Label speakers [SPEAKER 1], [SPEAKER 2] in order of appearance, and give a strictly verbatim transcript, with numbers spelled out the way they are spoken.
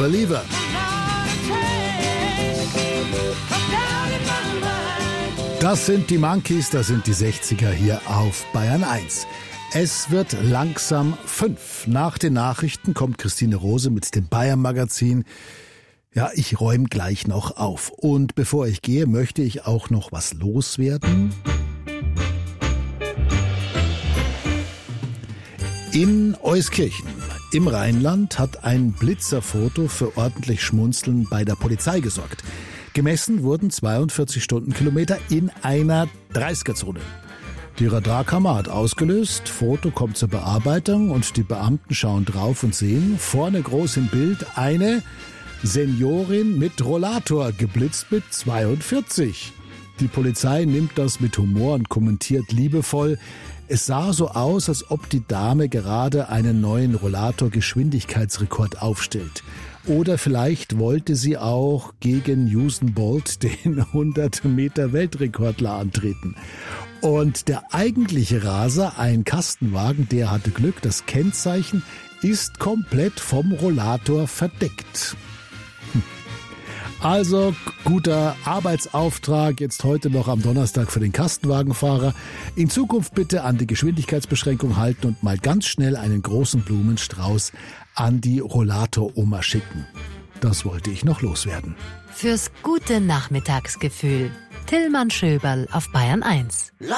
[SPEAKER 1] Believer. Das sind die Monkeys, das sind die sechziger hier auf Bayern eins. Es wird langsam fünf. Nach den Nachrichten kommt Christine Rose mit dem Bayern-Magazin. Ja, ich räume gleich noch auf. Und bevor ich gehe, möchte ich auch noch was loswerden. In Euskirchen im Rheinland hat ein Blitzerfoto für ordentlich Schmunzeln bei der Polizei gesorgt. Gemessen wurden zweiundvierzig Stundenkilometer in einer dreißiger-Zone. Die Radarkammer hat ausgelöst, Foto kommt zur Bearbeitung und die Beamten schauen drauf und sehen vorne groß im Bild eine Seniorin mit Rollator, geblitzt mit zweiundvierzig. Die Polizei nimmt das mit Humor und kommentiert liebevoll: Es sah so aus, als ob die Dame gerade einen neuen Rollator-Geschwindigkeitsrekord aufstellt. Oder vielleicht wollte sie auch gegen Usain Bolt, den hundert Meter Weltrekordler, antreten. Und der eigentliche Raser, ein Kastenwagen, der hatte Glück. Das Kennzeichen ist komplett vom Rollator verdeckt. Also guter Arbeitsauftrag jetzt heute noch am Donnerstag für den Kastenwagenfahrer. In Zukunft bitte an die Geschwindigkeitsbeschränkung halten und mal ganz schnell einen großen Blumenstrauß an die Rollator-Oma schicken. Das wollte ich noch loswerden.
[SPEAKER 2] Fürs gute Nachmittagsgefühl. Tillmann Schöberl auf Bayern eins.